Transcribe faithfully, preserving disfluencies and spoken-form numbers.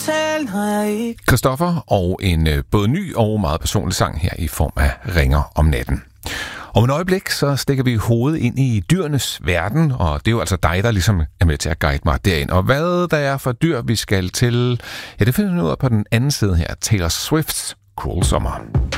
tale, når jeg ikke... Christoffer og en øh, både ny og meget personlig sang her i form af Ringer om natten. Om et øjeblik, så stikker vi hovedet ind i dyrenes verden, og det er jo altså dig, der ligesom er med til at guide mig derind. Og hvad der er for dyr, vi skal til, ja, det finder vi ud af på den anden side her. Taylor Swifts Cruel Summer.